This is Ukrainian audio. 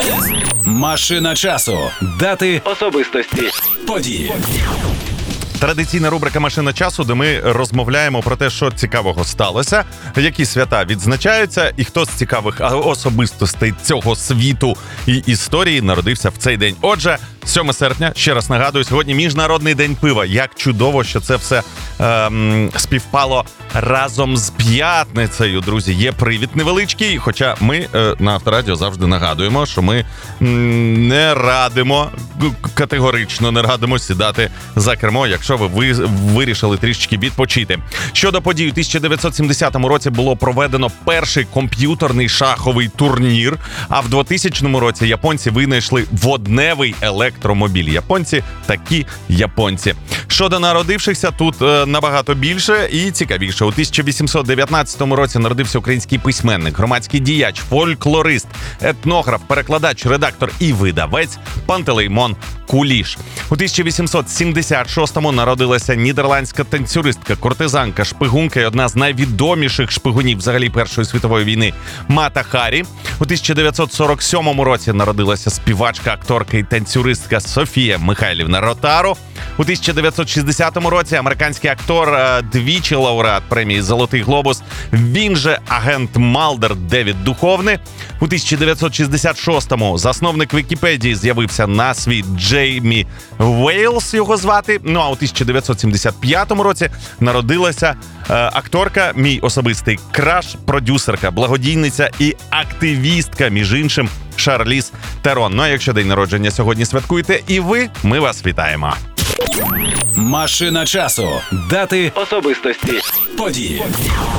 Машина часу. Дати, особистості, події. Традиційна рубрика «Машина часу», де ми розмовляємо про те, що цікавого сталося, які свята відзначаються, і хто з цікавих особистостей цього світу і історії народився в цей день. Отже, 7 серпня, ще раз нагадую, сьогодні Міжнародний день пива. Як чудово, що це все співпало разом з п'ятницею, друзі. Є привід невеличкий, хоча ми на Авторадіо завжди нагадуємо, що ми не радимо, категорично не радимо сідати за кермо, якщо ви вирішили трішечки відпочити. Щодо подій, у 1970 році було проведено перший комп'ютерний шаховий турнір, а в 2000 році японці винайшли водневий електромобіль. Японці такі японці. Щодо народившихся, тут набагато більше і цікавіше. У 1819 році народився український письменник, громадський діяч, фольклорист, етнограф, перекладач, редактор і видавець Пантелеймон Куліш. У 1876-му народилася нідерландська танцюристка, кортизанка, шпигунка і одна з найвідоміших шпигунів взагалі Першої світової війни Мата Харі. У 1947 році народилася співачка, акторка і танцюристка Софія Михайлівна Ротару. У 1960 році американський актор, двічі лауреат премії «Золотий глобус», він же агент Малдер Девід Духовний. У 1966-му засновник Вікіпедії з'явився на світ Джеймі Вейлс, його звати. Ну а у 1975 році народилася акторка, мій особистий краш, продюсерка, благодійниця і активістка, між іншим, Шарліз Терон. Ну а якщо день народження сьогодні святкуєте і ви, ми вас вітаємо. Машина часу. Дати, особистості, події.